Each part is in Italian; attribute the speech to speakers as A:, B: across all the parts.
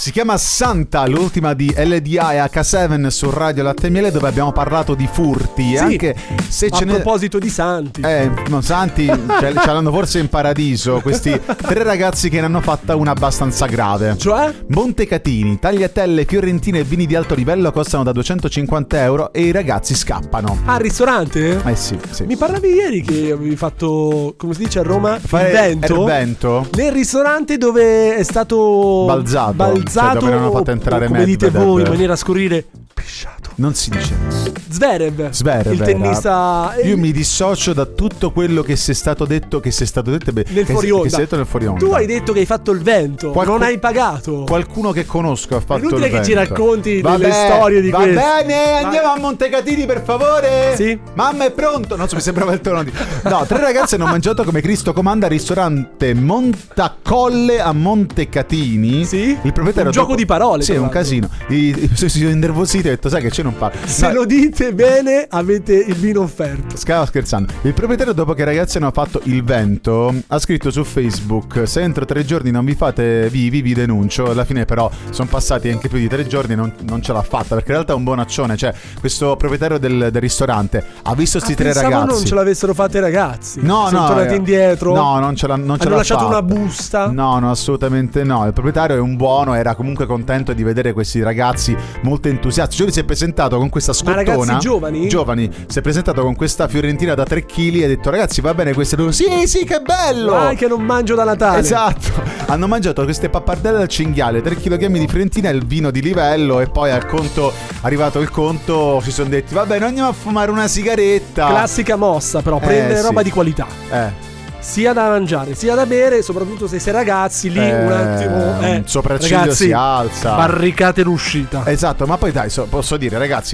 A: Si chiama Santa, l'ultima di LDA e H7 su Radio Latte e Miele, dove abbiamo parlato di furti.
B: Sì,
A: anche se
B: a proposito di santi.
A: No, santi ce l'hanno forse in paradiso questi 3 ragazzi che ne hanno fatta una abbastanza grave.
B: Cioè?
A: Montecatini, tagliatelle fiorentine e vini di alto livello costano da 250 euro e i ragazzi scappano.
B: Al ristorante?
A: Sì.
B: Mi parlavi ieri che avevi fatto, come si dice a Roma,
A: il vento
B: nel ristorante dove è stato
A: balzato, cioè dove non hanno fatto entrare
B: come dite
A: Medvedev.
B: voi in maniera scurrile, pisciato.
A: Non si dice
B: Zverev, il
A: era.
B: tennista.
A: Io mi dissocio da tutto quello che sia stato detto
B: nel fuori onda.
A: che si è detto nel fuori onda.
B: Tu hai detto che hai fatto il vento, non hai pagato.
A: Qualcuno che conosco ha fatto il vento.
B: È inutile che ci racconti delle storie di questo.
A: Va bene, andiamo a Montecatini per favore.
B: Sì.
A: Mamma è pronto. Non so, mi sembrava il tono di... No, 3 ragazzi hanno mangiato come Cristo comanda al ristorante Montacolle a Montecatini.
B: Sì.
A: Il proprietario
B: un gioco di parole.
A: Sì, è un casino. Si sono innervositi e ho detto sai che c'è non parlo.
B: Se lo dite bene avete il vino offerto.
A: Stavo scherzando. Il proprietario, dopo che i ragazzi hanno fatto il vento, ha scritto su Facebook: se entro 3 giorni non vi fate vivi vi denuncio. Alla fine però sono passati anche più di 3 giorni e non ce l'ha fatta, perché in realtà è un bonaccione. Cioè questo proprietario del ristorante ha visto sti 3 ragazzi.
B: Non ce l'avessero fatte i ragazzi.
A: Sono
B: tornati indietro.
A: Non ce l'ha
B: hanno lasciato
A: fatta.
B: Una busta.
A: No, assolutamente no. Il proprietario è un buono, era comunque contento di vedere questi ragazzi molto entusiasti. Cioè lui si è presentato con questa scottona.
B: Ma ragazzi
A: giovani, si è presentato con questa fiorentina da 3 kg e ha detto ragazzi va bene queste due. Sì, che bello.
B: Vai che non mangio da Natale.
A: Esatto. Hanno mangiato queste pappardelle al cinghiale, 3 kg di fiorentina e il vino di livello. E poi al conto, arrivato il conto, si sono detti va bene, andiamo a fumare una sigaretta.
B: Classica mossa, però prendere roba di qualità. Sia da mangiare sia da bere, soprattutto se sei ragazzi lì un attimo
A: un sopracciglio
B: ragazzi,
A: si alza,
B: barricate l'uscita.
A: Esatto, ma poi dai, posso dire ragazzi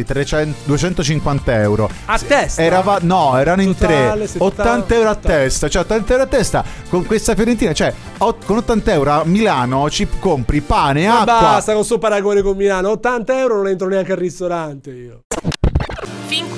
A: 250 euro
B: a testa?
A: Erano in
B: totale,
A: 3 80 euro a testa, cioè 80 euro a testa con questa fiorentina, cioè con 80 euro a Milano ci compri pane, acqua.
B: Basta con sto paragone con Milano, 80 euro non entro neanche al ristorante io.